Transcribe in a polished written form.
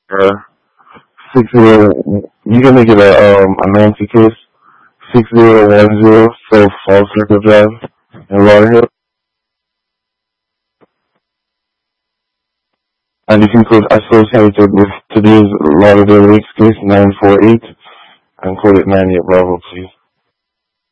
Uh, 60, you can make it a Nancy case. 6010 South Fall Circle Drive in Lauderhill. And if you could associate it with today's Lauderdale Lakes case 948 and call it 98 Bravo, please.